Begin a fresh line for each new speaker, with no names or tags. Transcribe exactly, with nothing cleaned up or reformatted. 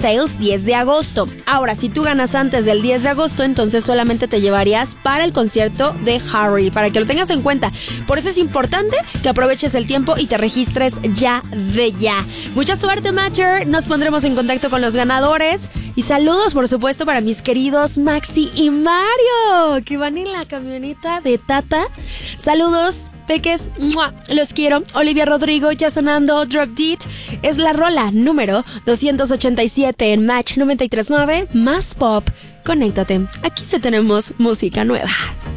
Styles diez de agosto. Ahora, si tú ganas antes del diez de agosto, entonces solamente te llevarías para el concierto de Harry, para que lo tengas en cuenta. Por eso es importante que aproveches el tiempo y te registres ya de ya. Mucha suerte, Matcher. Nos pondremos en contacto con los ganadores. Y saludos, por supuesto, para mis queridos Maxi y Mario, que van en la camioneta de Tata. Saludos, peques. ¡Mua! Los quiero. Olivia Rodrigo, ya sonando Drop Dead. Es la rola número doscientos ochenta y siete en Match noventa y tres punto nueve. Más pop. Conéctate. Aquí sí tenemos música nueva.